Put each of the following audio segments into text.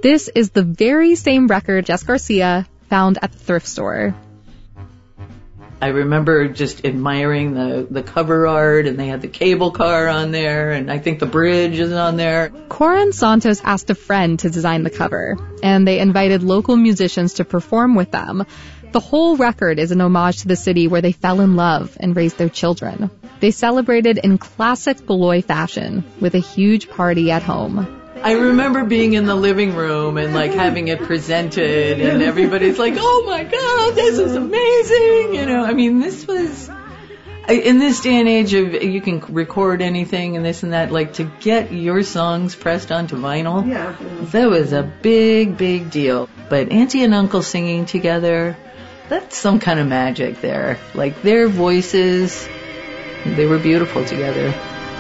This is the very same record Jess Garcia found at the thrift store. I remember just admiring the cover art, and they had the cable car on there, and I think the bridge is on there. Cora and Santos asked a friend to design the cover, and they invited local musicians to perform with them. The whole record is an homage to the city where they fell in love and raised their children. They celebrated in classic Beloy fashion with a huge party at home. I remember being in the living room and like having it presented, and everybody's like, oh my God, this is amazing. You know, I mean, this was, in this day and age of you can record anything and this and that, like to get your songs pressed onto vinyl, that was a big, big deal. But Auntie and Uncle singing together, that's some kind of magic there. Like their voices, they were beautiful together.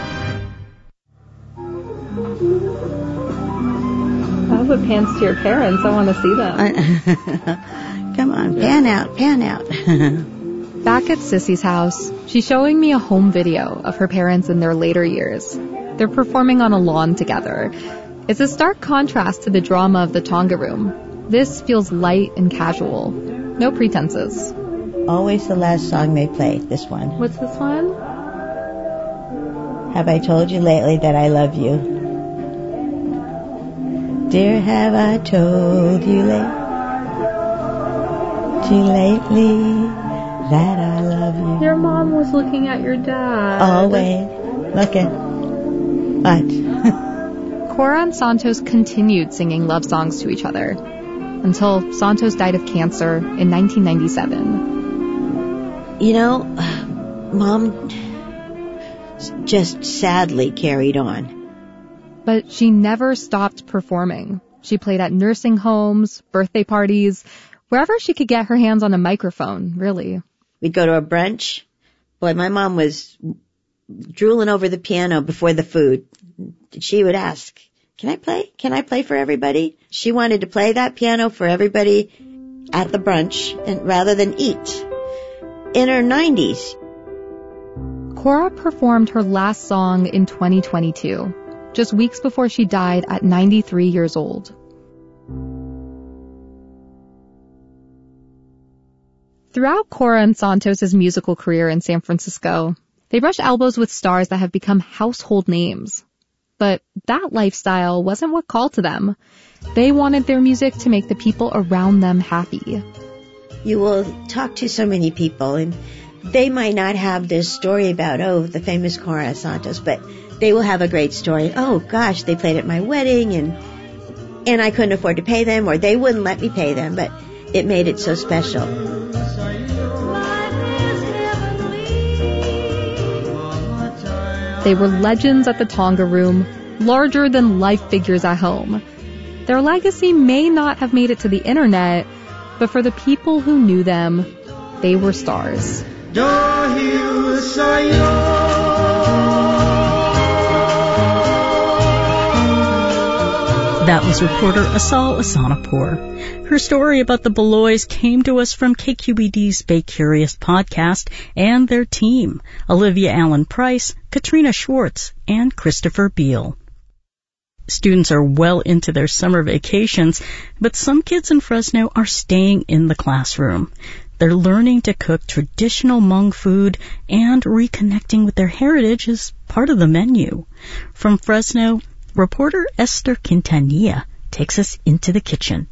I'll put pants to your parents. I want to see them. Come on, pan out. Back at Sissy's house, she's showing me a home video of her parents in their later years. They're performing on a lawn together. It's a stark contrast to the drama of the Tonga room. This feels light and casual. No pretenses. Always the last song they play, this one. What's this one? Have I told you lately that I love you? Dear, have I told you lately that I love you? Your mom was looking at your dad. Always. Look at what? Cora and Santos continued singing love songs to each other until Santos died of cancer in 1997. You know, Mom just sadly carried on. But she never stopped performing. She played at nursing homes, birthday parties, wherever she could get her hands on a microphone, really. We'd go to a brunch. Boy, my mom was drooling over the piano before the food. She would ask, can I play? Can I play for everybody? She wanted to play that piano for everybody at the brunch and rather than eat. In her 90s. Cora performed her last song in 2022. Just weeks before she died at 93 years old. Throughout Cora and Santos' musical career in San Francisco, they brush elbows with stars that have become household names. But that lifestyle wasn't what called to them. They wanted their music to make the people around them happy. You will talk to so many people, and they might not have this story about, the famous Cora Santos, but they will have a great story. Oh, gosh, they played at my wedding, and I couldn't afford to pay them, or they wouldn't let me pay them, but it made it so special. They were legends at the Tonga Room, larger-than-life figures at home. Their legacy may not have made it to the internet, but for the people who knew them, they were stars. That was reporter Asal Asanapour. Her story about the Beloys came to us from KQED's Bay Curious podcast and their team, Olivia Allen Price, Katrina Schwartz, and Christopher Beal. Students are well into their summer vacations, but some kids in Fresno are staying in the classroom. They're learning to cook traditional Hmong food, and reconnecting with their heritage is part of the menu. From Fresno, reporter Esther Quintanilla takes us into the kitchen.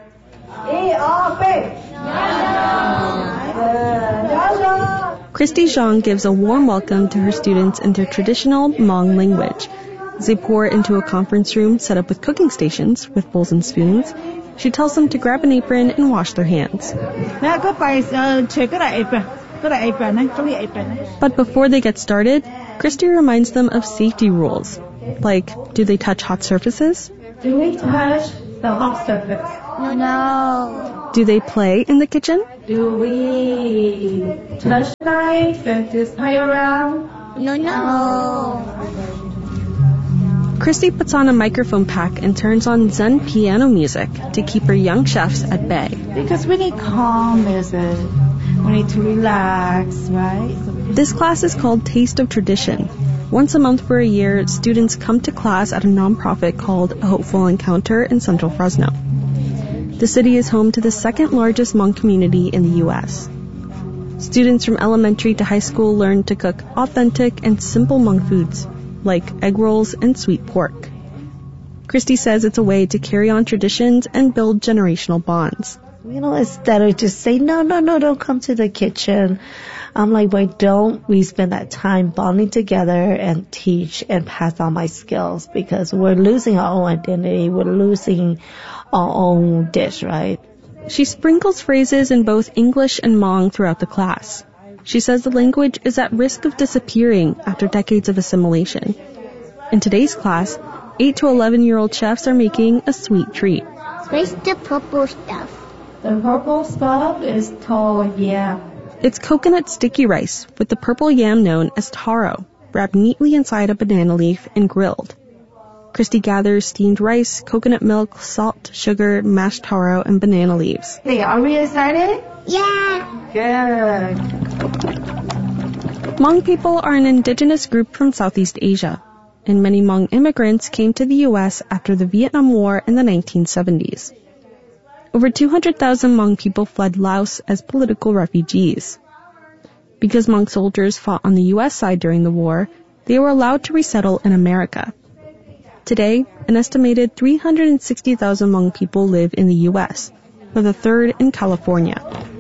Christy Zhang gives a warm welcome to her students in their traditional Hmong language. As they pour into a conference room set up with cooking stations with bowls and spoons, she tells them to grab an apron and wash their hands. But before they get started, Christy reminds them of safety rules. Like, do they touch hot surfaces? Do we touch the hot surface? No. Do they play in the kitchen? Do we touch the knife and just play around? No. Christy puts on a microphone pack and turns on Zen piano music to keep her young chefs at bay. Because we need calm music. We need to relax, right? This class is called Taste of Tradition. Once a month for a year, students come to class at a nonprofit called A Hopeful Encounter in central Fresno. The city is home to the second largest Hmong community in the U.S. Students from elementary to high school learn to cook authentic and simple Hmong foods, like egg rolls and sweet pork. Christy says it's a way to carry on traditions and build generational bonds. Instead of just say, no, don't come to the kitchen. I'm like, why don't we spend that time bonding together and teach and pass on my skills? Because we're losing our own identity. We're losing our own dish, right? She sprinkles phrases in both English and Hmong throughout the class. She says the language is at risk of disappearing after decades of assimilation. In today's class, 8 to 11-year-old chefs are making a sweet treat. Where's the purple stuff? The purple stuff is called yam. It's coconut sticky rice with the purple yam known as taro, wrapped neatly inside a banana leaf and grilled. Christy gathers steamed rice, coconut milk, salt, sugar, mashed taro, and banana leaves. Hey, are we excited? Yeah. Good. Hmong people are an indigenous group from Southeast Asia, and many Hmong immigrants came to the U.S. after the Vietnam War in the 1970s. Over 200,000 Hmong people fled Laos as political refugees. Because Hmong soldiers fought on the U.S. side during the war, they were allowed to resettle in America. Today, an estimated 360,000 Hmong people live in the U.S., with a third in California.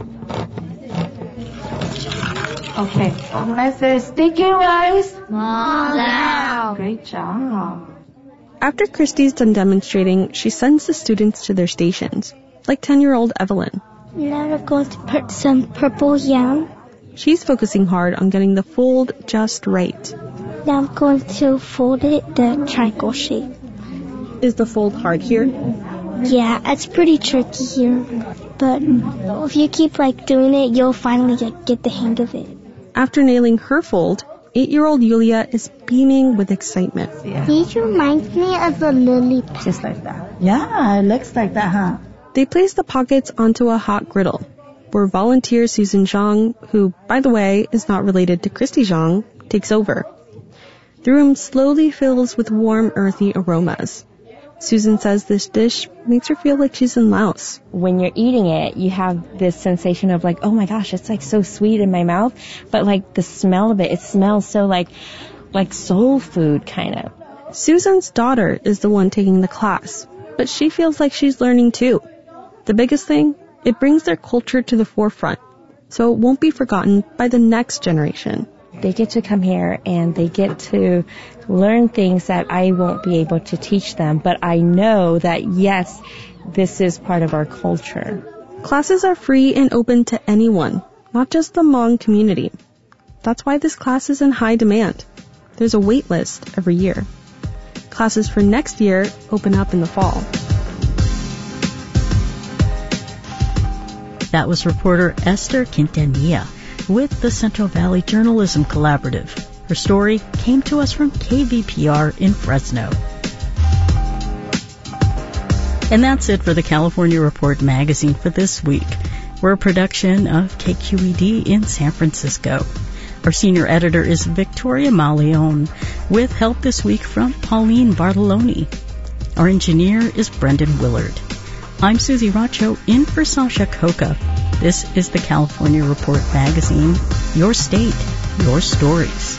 Okay. Let's say sticky rice. Wow. Great job. After Christy's done demonstrating, she sends the students to their stations, like 10-year-old Evelyn. Now we're going to put some purple yam. She's focusing hard on getting the fold just right. Now I'm going to fold it the triangle shape. Is the fold hard here? Yeah, it's pretty tricky here. But if you keep doing it, you'll finally get the hang of it. After nailing her fold, 8-year-old Yulia is beaming with excitement. Yeah. These remind me of a lily pad. Just like that. Yeah, it looks like that, huh? They place the pockets onto a hot griddle, where volunteer Susan Zhang, who, by the way, is not related to Christy Zhang, takes over. The room slowly fills with warm, earthy aromas. Susan says this dish makes her feel like she's in Laos. When you're eating it, you have this sensation of oh my gosh, it's so sweet in my mouth. But the smell of it, it smells so like soul food kind of. Susan's daughter is the one taking the class, but she feels like she's learning too. The biggest thing, it brings their culture to the forefront, so it won't be forgotten by the next generation. They get to come here and they get to learn things that I won't be able to teach them, but I know that yes, this is part of our culture. Classes are free and open to anyone, not just the Hmong community. That's why this class is in high demand. There's a wait list every year. Classes for next year open up in the fall. That was reporter Esther Quintanilla with the Central Valley Journalism Collaborative. Her story came to us from KVPR in Fresno. And that's it for the California Report magazine for this week. We're a production of KQED in San Francisco. Our senior editor is Victoria Malione, with help this week from Pauline Bartoloni. Our engineer is Brendan Willard. I'm Susie Racho in for Sasha Coca. This is the California Report magazine. Your state, your stories.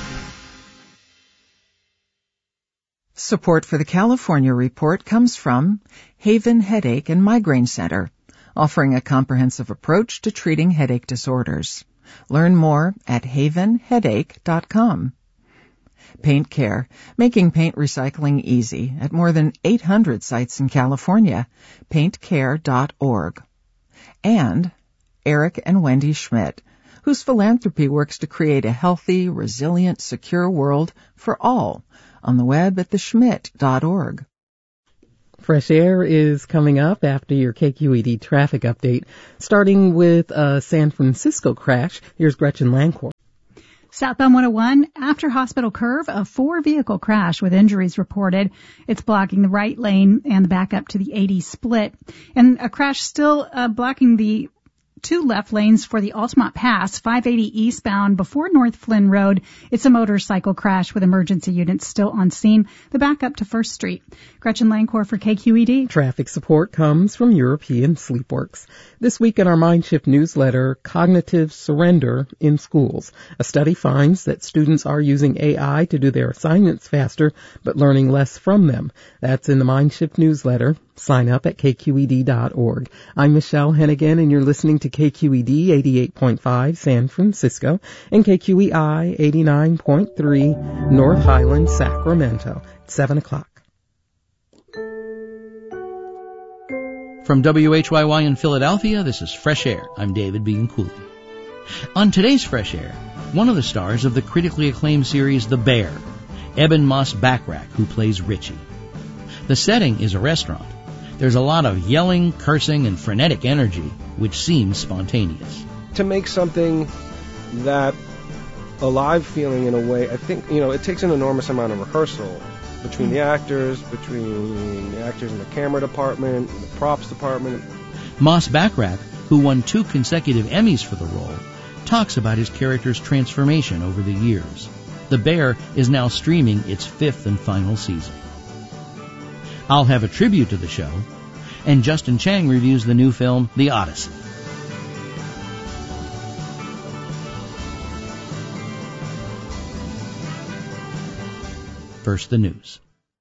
Support for the California Report comes from Haven Headache and Migraine Center, offering a comprehensive approach to treating headache disorders. Learn more at havenheadache.com. Paint Care, making paint recycling easy at more than 800 sites in California. paintcare.org. And Eric and Wendy Schmidt, whose philanthropy works to create a healthy, resilient, secure world for all, on the web at theschmidt.org. Fresh Air is coming up after your KQED traffic update, starting with a San Francisco crash. Here's Gretchen Lancourt. Southbound 101, after Hospital Curve, a 4-vehicle crash with injuries reported. It's blocking the right lane and the back up to the 80 split. And a crash still blocking the 2 left lanes for the Altamont Pass, 580 eastbound before North Flynn Road. It's a motorcycle crash with emergency units still on scene. The backup to First Street. Gretchen Langcourt for KQED. Traffic support comes from European Sleepworks. This week in our Mindshift newsletter, Cognitive Surrender in Schools. A study finds that students are using AI to do their assignments faster, but learning less from them. That's in the Mindshift newsletter. Sign up at kqed.org. I'm Michelle Hennigan, and you're listening to KQED 88.5 San Francisco and KQEI 89.3 North Highland, Sacramento. It's 7 o'clock. From WHYY in Philadelphia, this is Fresh Air. I'm David Bianculli. On today's Fresh Air, one of the stars of the critically acclaimed series The Bear, Eben Moss-Bachrach, who plays Richie. The setting is a restaurant. There's a lot of yelling, cursing, and frenetic energy, which seems spontaneous. To make something that alive feeling in a way, I think, it takes an enormous amount of rehearsal between the actors in the camera department, and the props department. Moss-Bachrach, who won 2 consecutive Emmys for the role, talks about his character's transformation over the years. The Bear is now streaming its 5th and final season. I'll have a tribute to the show, and Justin Chang reviews the new film, The Odyssey. First, the news.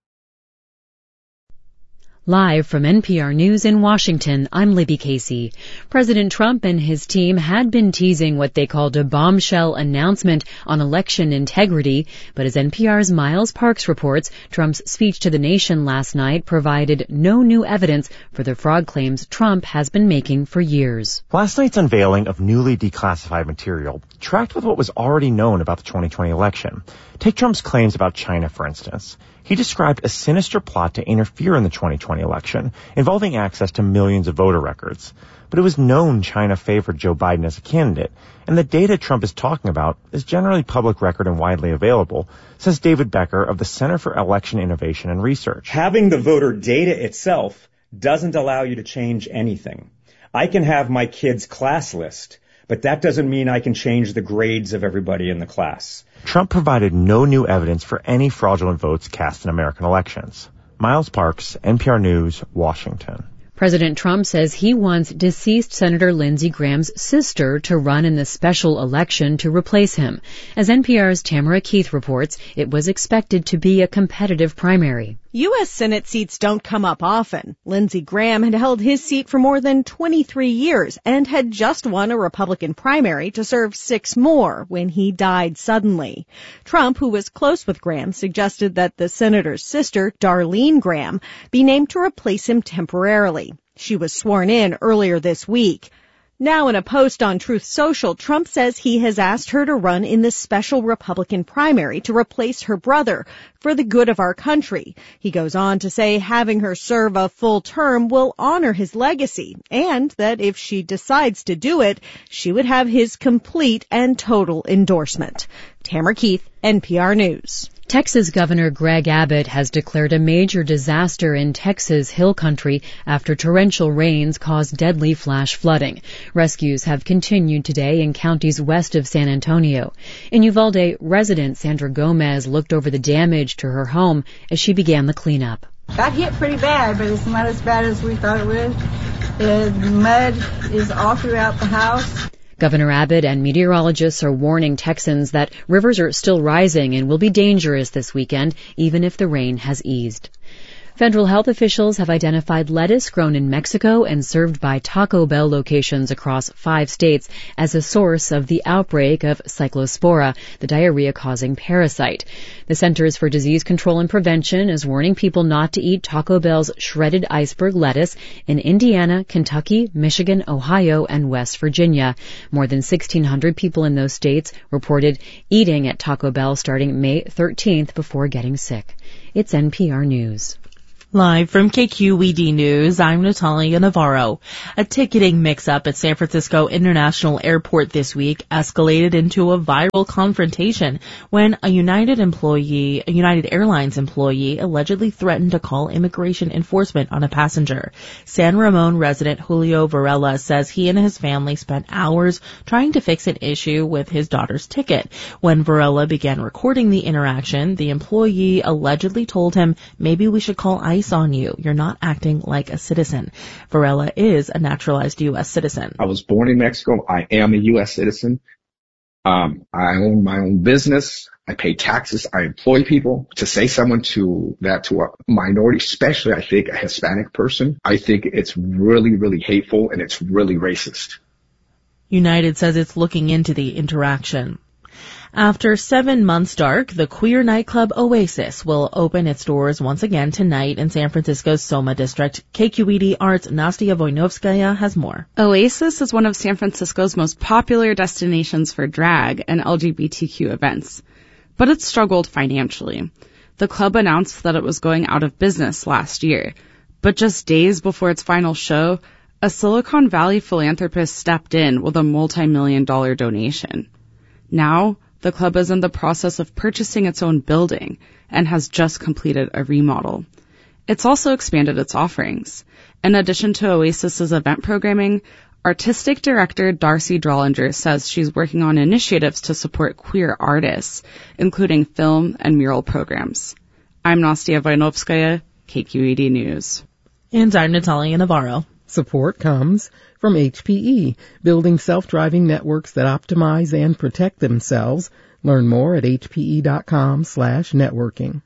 Live from NPR News in Washington, I'm Libby Casey. President Trump and his team had been teasing what they called a bombshell announcement on election integrity, but as NPR's Miles Parks reports, Trump's speech to the nation last night provided no new evidence for the fraud claims Trump has been making for years. Last night's unveiling of newly declassified material tracked with what was already known about the 2020 election. Take Trump's claims about China, for instance. He described a sinister plot to interfere in the 2020 election, involving access to millions of voter records. But it was known China favored Joe Biden as a candidate, and the data Trump is talking about is generally public record and widely available, says David Becker of the Center for Election Innovation and Research. Having the voter data itself doesn't allow you to change anything. I can have my kid's class list, but that doesn't mean I can change the grades of everybody in the class. Trump provided no new evidence for any fraudulent votes cast in American elections. Miles Parks, NPR News, Washington. President Trump says he wants deceased Senator Lindsey Graham's sister to run in the special election to replace him. As NPR's Tamara Keith reports, it was expected to be a competitive primary. U.S. Senate seats don't come up often. Lindsey Graham had held his seat for more than 23 years and had just won a Republican primary to serve 6 more when he died suddenly. Trump, who was close with Graham, suggested that the senator's sister, Darlene Graham, be named to replace him temporarily. She was sworn in earlier this week. Now, in a post on Truth Social, Trump says he has asked her to run in the special Republican primary to replace her brother for the good of our country. He goes on to say having her serve a full term will honor his legacy, and that if she decides to do it, she would have his complete and total endorsement. Tamara Keith, NPR News. Texas Governor Greg Abbott has declared a major disaster in Texas Hill Country after torrential rains caused deadly flash flooding. Rescues have continued today in counties west of San Antonio. In Uvalde, resident Sandra Gomez looked over the damage to her home as she began the cleanup. Got hit pretty bad, but it's not as bad as we thought it would. The mud is all throughout the house. Governor Abbott and meteorologists are warning Texans that rivers are still rising and will be dangerous this weekend, even if the rain has eased. Federal health officials have identified lettuce grown in Mexico and served by Taco Bell locations across 5 states as a source of the outbreak of Cyclospora, the diarrhea-causing parasite. The Centers for Disease Control and Prevention is warning people not to eat Taco Bell's shredded iceberg lettuce in Indiana, Kentucky, Michigan, Ohio, and West Virginia. More than 1,600 people in those states reported eating at Taco Bell starting May 13th before getting sick. It's NPR News. Live from KQED News, I'm Natalia Navarro. A ticketing mix-up at San Francisco International Airport this week escalated into a viral confrontation when a United Airlines employee allegedly threatened to call immigration enforcement on a passenger. San Ramon resident Julio Varela says he and his family spent hours trying to fix an issue with his daughter's ticket. When Varela began recording the interaction, the employee allegedly told him, "Maybe we should call ICE on you. You're not acting like a citizen." Varela is a naturalized U.S. citizen. I was born in Mexico. I am a U.S. citizen. I own my own business. I pay taxes. I employ people. To say someone to a minority, especially I think a Hispanic person, I think it's really, really hateful and it's really racist. United says it's looking into the interaction. After 7 months dark, the queer nightclub Oasis will open its doors once again tonight in San Francisco's Soma district. KQED Arts' Nastia Voinovskaya has more. Oasis is one of San Francisco's most popular destinations for drag and LGBTQ events, but it struggled financially. The club announced that it was going out of business last year, but just days before its final show, a Silicon Valley philanthropist stepped in with a multi-million-dollar donation. Now, the club is in the process of purchasing its own building and has just completed a remodel. It's also expanded its offerings. In addition to Oasis's event programming, artistic director Darcy Drollinger says she's working on initiatives to support queer artists, including film and mural programs. I'm Nastia Voinovskaya, KQED News. And I'm Natalia Navarro. Support comes from HPE, building self-driving networks that optimize and protect themselves. Learn more at hpe.com/networking.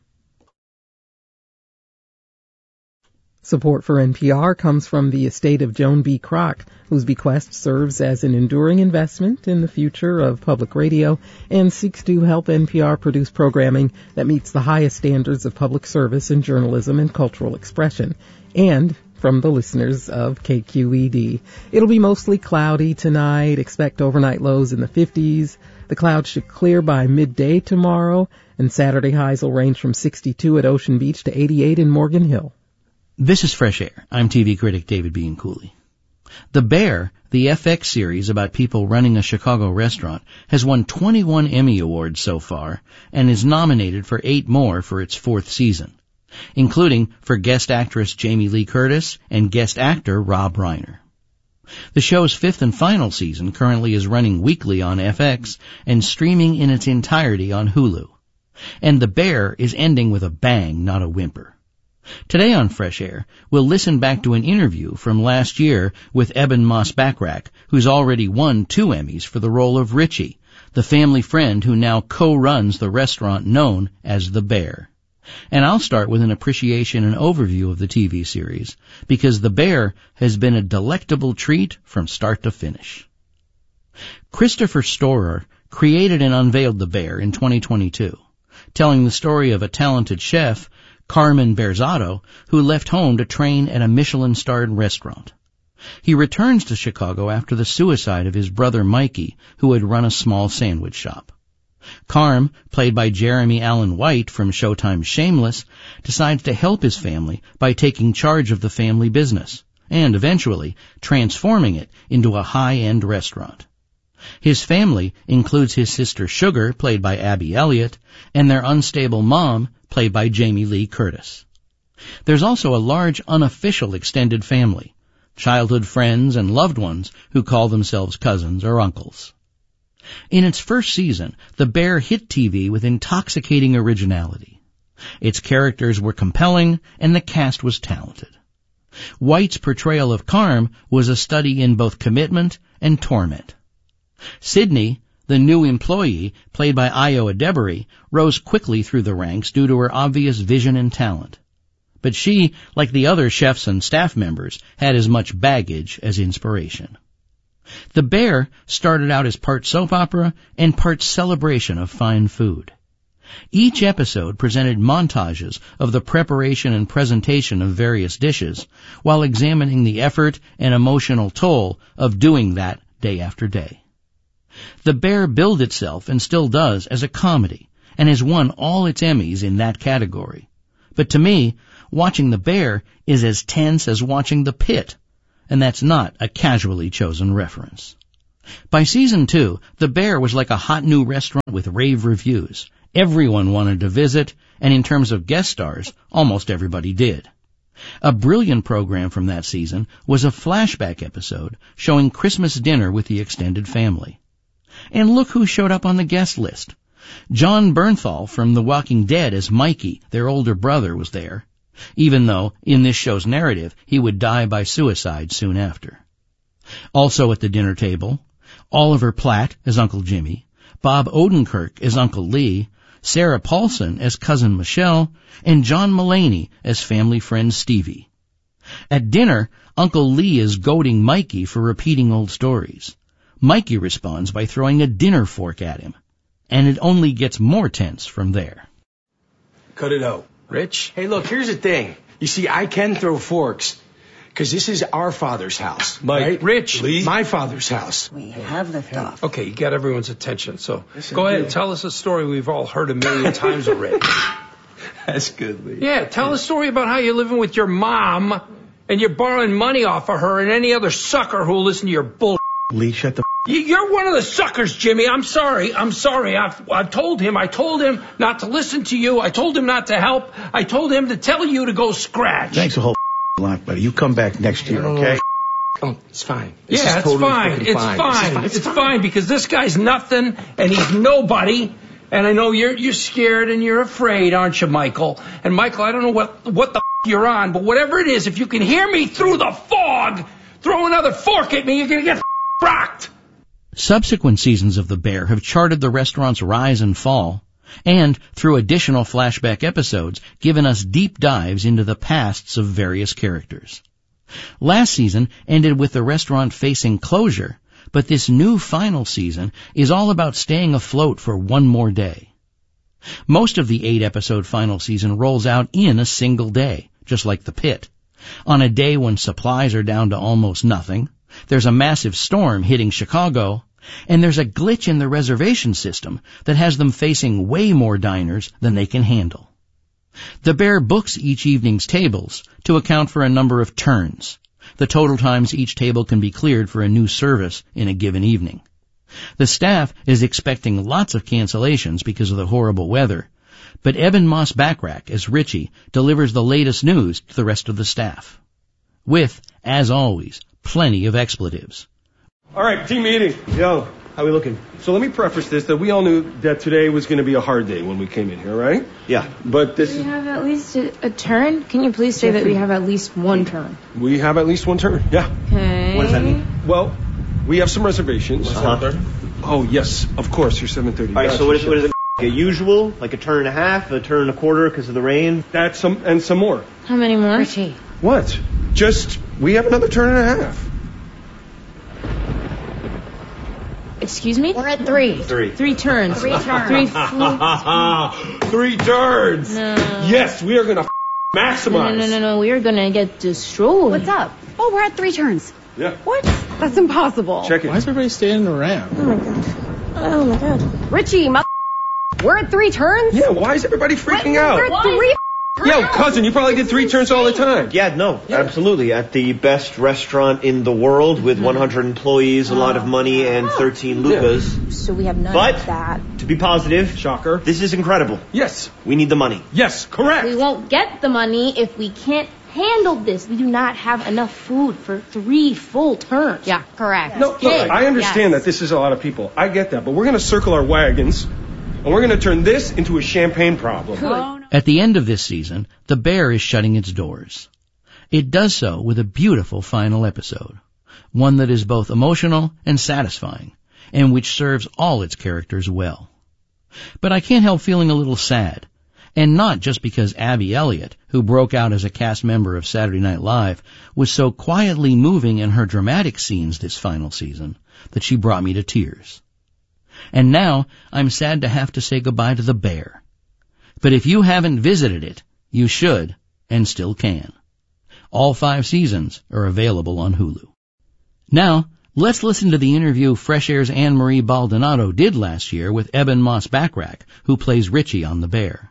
Support for NPR comes from the estate of Joan B. Kroc, whose bequest serves as an enduring investment in the future of public radio and seeks to help NPR produce programming that meets the highest standards of public service in journalism and cultural expression. And from the listeners of KQED. It'll be mostly cloudy tonight. Expect overnight lows in the 50s. The clouds should clear by midday tomorrow, and Saturday highs will range from 62 at Ocean Beach to 88 in Morgan Hill. This is Fresh Air. I'm TV critic David Bianculli. The Bear, the FX series about people running a Chicago restaurant, has won 21 Emmy Awards so far and is nominated for 8 more for its 4th season, including for guest actress Jamie Lee Curtis and guest actor Rob Reiner. The show's 5th and final season currently is running weekly on FX and streaming in its entirety on Hulu. And The Bear is ending with a bang, not a whimper. Today on Fresh Air, we'll listen back to an interview from last year with Eben Moss-Bachrach, who's already won 2 Emmys for the role of Richie, the family friend who now co-runs the restaurant known as The Bear. And I'll start with an appreciation and overview of the TV series, because The Bear has been a delectable treat from start to finish. Christopher Storer created and unveiled The Bear in 2022, telling the story of a talented chef, Carmen Berzatto, who left home to train at a Michelin-starred restaurant. He returns to Chicago after the suicide of his brother Mikey, who had run a small sandwich shop. Carm, played by Jeremy Allen White from Showtime's Shameless, decides to help his family by taking charge of the family business and eventually transforming it into a high-end restaurant. His family includes his sister Sugar, played by Abby Elliott, and their unstable mom, played by Jamie Lee Curtis. There's also a large unofficial extended family, childhood friends and loved ones who call themselves cousins or uncles. In its first season, The Bear hit TV with intoxicating originality. Its characters were compelling, and the cast was talented. White's portrayal of Carm was a study in both commitment and torment. Sydney, the new employee, played by Ayo Edebiri, rose quickly through the ranks due to her obvious vision and talent. But she, like the other chefs and staff members, had as much baggage as inspiration. The Bear started out as part soap opera and part celebration of fine food. Each episode presented montages of the preparation and presentation of various dishes, while examining the effort and emotional toll of doing that day after day. The Bear billed itself, and still does, as a comedy, and has won all its Emmys in that category. But to me, watching The Bear is as tense as watching The Pit, and that's not a casually chosen reference. By season 2, The Bear was like a hot new restaurant with rave reviews. Everyone wanted to visit, and in terms of guest stars, almost everybody did. A brilliant program from that season was a flashback episode showing Christmas dinner with the extended family. And look who showed up on the guest list. John Bernthal from The Walking Dead as Mikey, their older brother, was there, even though, in this show's narrative, he would die by suicide soon after. Also at the dinner table, Oliver Platt as Uncle Jimmy, Bob Odenkirk as Uncle Lee, Sarah Paulson as Cousin Michelle, and John Mulaney as family friend Stevie. At dinner, Uncle Lee is goading Mikey for repeating old stories. Mikey responds by throwing a dinner fork at him, and it only gets more tense from there. Cut it out. Rich? Hey, look, here's the thing. You see, I can throw forks, because this is our father's house. Mike, right? Rich, Lee? my father's house. We have liftoff. Okay, you got everyone's attention, so go ahead and tell us a story we've all heard a million times already. That's good, Lee. Yeah, tell a story about how you're living with your mom, and you're borrowing money off of her and any other sucker who'll listen to your bull. Lee, shut the You're one of the suckers, Jimmy. I'm sorry. I've told him not to listen to you. I told him not to help. I told him to tell you to go scratch. Thanks a whole lot, buddy. You come back next year, okay? Oh, it's fine. It's fine. It's fine because this guy's nothing and he's nobody. And I know you're scared and you're afraid, aren't you, Michael? And Michael, I don't know what the you're on, but whatever it is, if you can hear me through the fog, throw another fork at me, you're gonna get rocked. Subsequent seasons of The Bear have charted the restaurant's rise and fall, and, through additional flashback episodes, given us deep dives into the pasts of various characters. Last season ended with the restaurant facing closure, but this new final season is all about staying afloat for one more day. Most of the 8-episode final season rolls out in a single day, just like The Pit. On a day when supplies are down to almost nothing, there's a massive storm hitting Chicago, and there's a glitch in the reservation system that has them facing way more diners than they can handle. The Bear books each evening's tables to account for a number of turns, the total times each table can be cleared for a new service in a given evening. The staff is expecting lots of cancellations because of the horrible weather, but Eben Moss-Bachrach as Richie delivers the latest news to the rest of the staff. With, as always, plenty of expletives. All right, team meeting. Yo, how we looking? So let me preface this, that we all knew that today was going to be a hard day when we came in here, right? Yeah. But this Do we have at least a turn? Can you please say that we have at least one turn? We have at least one turn, yeah. Okay. What does that mean? Well, we have some reservations. Oh, yes, of course, you're 7:30. All right, so what is it? A usual, like a turn and a half, a turn and a quarter because of the rain? That's some more. How many more? Richie. What? We have another turn and a half. Excuse me? We're at 3. 3 turns. 3 turns. 3 turns. No. Yes, we are going to maximize. No. We are going to get destroyed. What's up? Oh, we're at 3 turns. Yeah. What? That's impossible. Check it. Why is everybody standing around? Oh my god. Richie, we're at 3 turns? Yeah, why is everybody freaking out? We're at 3 Yo, cousin, you probably did 3 turns all the time. Yeah, no, absolutely. At the best restaurant in the world with 100 employees, a lot of money, and 13 lupas. So we have none But, of that. to be positive, shocker, this is incredible. Yes. We need the money. Yes, correct. We won't get the money if we can't handle this. We do not have enough food for 3 full turns. Yeah, correct. No, look, I understand that this is a lot of people. I get that, but we're going to circle our wagons, and we're going to turn this into a champagne problem. At the end of this season, The Bear is shutting its doors. It does so with a beautiful final episode, one that is both emotional and satisfying, and which serves all its characters well. But I can't help feeling a little sad, and not just because Abby Elliott, who broke out as a cast member of Saturday Night Live, was so quietly moving in her dramatic scenes this final season that she brought me to tears. And now I'm sad to have to say goodbye to The Bear. But if you haven't visited it, you should, and still can. All 5 seasons are available on Hulu. Now, let's listen to the interview Fresh Air's Anne-Marie Baldonado did last year with Eben Moss-Bachrach, who plays Richie on The Bear.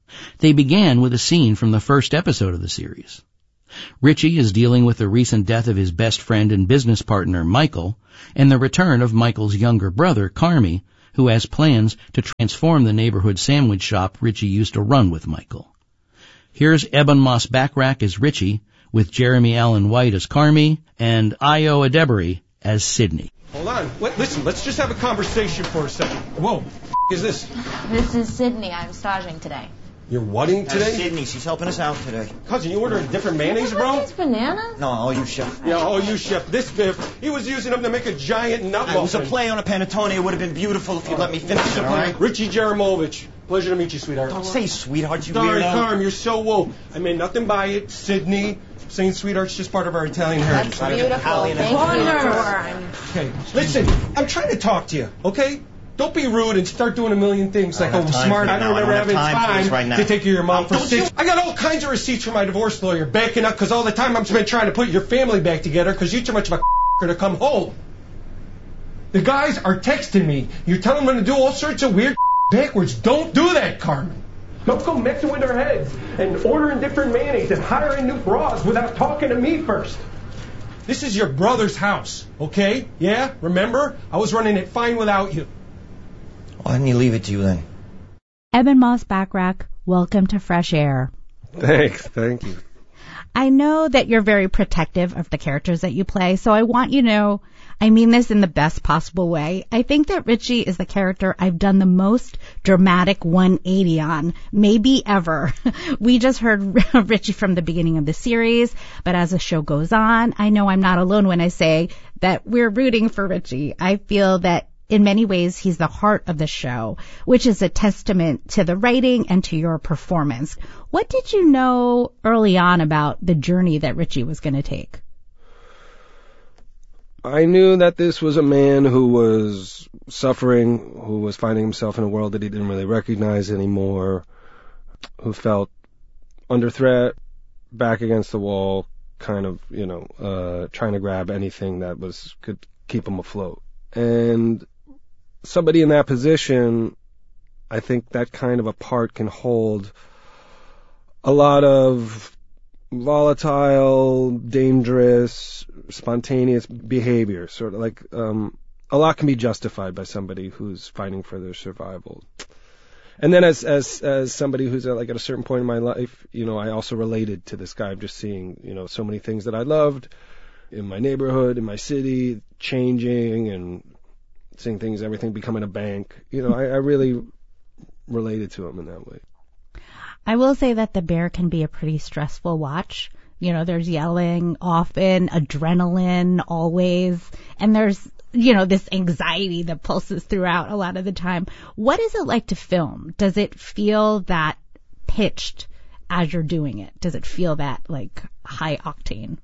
They began with a scene from the first episode of the series. Richie is dealing with the recent death of his best friend and business partner, Michael, and the return of Michael's younger brother, Carmy, who has plans to transform the neighborhood sandwich shop Richie used to run with Michael. Here's Eben Moss-Bachrach as Richie, with Jeremy Allen White as Carmy, and Ayo Edebiri as Sydney. Hold on. Listen, let's just have a conversation for a second. Whoa, is this? This is Sydney. I'm staging today. You're wedding today? That's Sydney. She's helping us out today. Cousin, you ordering different mayonnaise, bro? These bananas? No, all you, chef. Yeah, all you, chef. This Biff, he was using them to make a giant nut muffin. It was a play on a panettone. It would have been beautiful if you'd let me finish it, all right? Richie Jaramovich. Pleasure to meet you, sweetheart. Don't say sweetheart, you Sorry, weirdo. Carm, you're so woke. I mean nothing by it. Sydney. Saying sweetheart's just part of our Italian heritage. That's beautiful. Thank you. Okay, listen, I'm trying to talk to you, okay? Don't be rude and start doing a million things like, oh, I'm smart. I don't remember having time to take care of your mom for 6. I got all kinds of receipts from my divorce lawyer backing up because all the time I've been trying to put your family back together because you're too much of a to come home. The guys are texting me. You're telling them to do all sorts of weird backwards. Don't do that, Carmen. Don't go messing with their heads and ordering different mayonnaise and hiring new bras without talking to me first. This is your brother's house, okay? Yeah, remember? I was running it fine without you. Why didn't you leave it to you then? Eben Moss-Bachrach, welcome to Fresh Air. Thanks, thank you. I know that you're very protective of the characters that you play, so I want you to know I mean this in the best possible way. I think that Richie is the character I've done the most dramatic 180 on, maybe ever. We just heard Richie from the beginning of the series, but as the show goes on, I know I'm not alone when I say that we're rooting for Richie. I feel that in many ways, he's the heart of the show, which is a testament to the writing and to your performance. What did you know early on about the journey that Richie was going to take? I knew that this was a man who was suffering, who was finding himself in a world that he didn't really recognize anymore, who felt under threat, back against the wall, kind of, trying to grab anything that could keep him afloat. And somebody in that position, I think that kind of a part can hold a lot of volatile, dangerous, spontaneous behavior, sort of like a lot can be justified by somebody who's fighting for their survival. And then as somebody who's at a certain point in my life, I also related to this guy of just seeing, so many things that I loved in my neighborhood, in my city, changing and seeing things, everything becoming a bank. I really related to him in that way. I will say that The Bear can be a pretty stressful watch. There's yelling often, adrenaline always, and there's, this anxiety that pulses throughout a lot of the time. What is it like to film? Does it feel that pitched as you're doing it? Does it feel that high octane?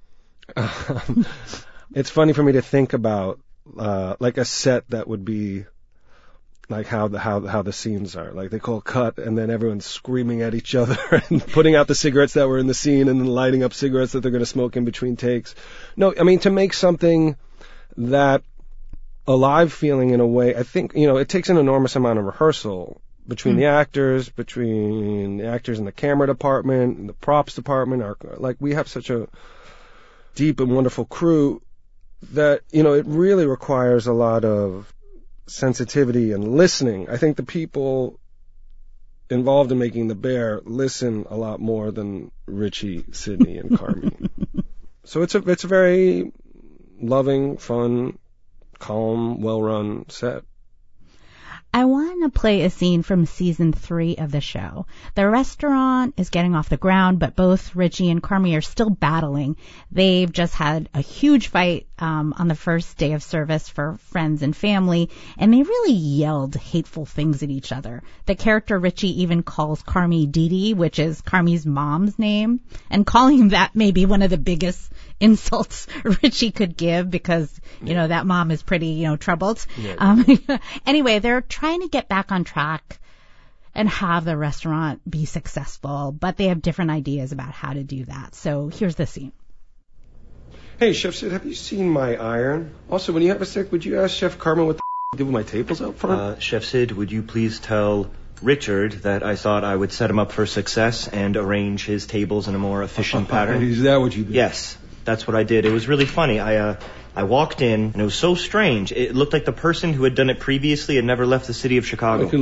It's funny for me to think about a set that would be like how the scenes are. Like they call cut and then everyone's screaming at each other and putting out the cigarettes that were in the scene and then lighting up cigarettes that they're going to smoke in between takes. No, I mean to make something that alive feeling in a way, I think, it takes an enormous amount of rehearsal between the actors in the camera department and the props department. We have such a deep and wonderful crew that, it really requires a lot of sensitivity and listening. I think the people involved in making The Bear listen a lot more than Richie, Sydney, and Carmy. So it's a very loving, fun, calm, well-run set. I want to play a scene from season 3 of the show. The restaurant is getting off the ground, but both Richie and Carmy are still battling. They've just had a huge fight on the first day of service for friends and family, and they really yelled hateful things at each other. The character Richie even calls Carmy Dee Dee, which is Carmy's mom's name, and calling him that may be one of the biggest insults Richie could give because, that mom is pretty, troubled. Yeah. Anyway, they're trying to get back on track and have the restaurant be successful, but they have different ideas about how to do that. So here's the scene. Hey, Chef Sid, have you seen my iron? Also, when you have a sec, would you ask Chef Carmen what the did with my tables out front? Chef Sid, would you please tell Richard that I thought I would set him up for success and arrange his tables in a more efficient pattern. Is that what you did? Yes, that's what I did. It was really funny. I walked in, and it was so strange. It looked like the person who had done it previously had never left the city of Chicago.